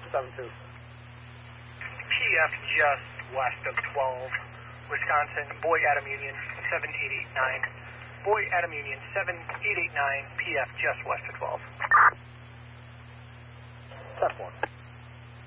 72. PF just west of 12, Wisconsin, Boy Adam Union 7889. Boy Adam Union 7889, PF just west of 12. 10-4.